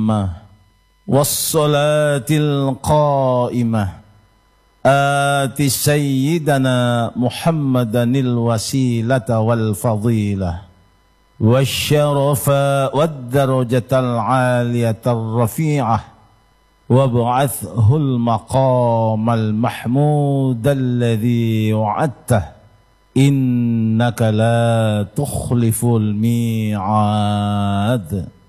التامة والصلاة القائمة آت سيدنا محمدا الوسيلة والفضيلة والشرف والدرجة العالية الرفيعة وابعثه المقام المحمود الذي وعدته إنك لا تخلف الميعاد.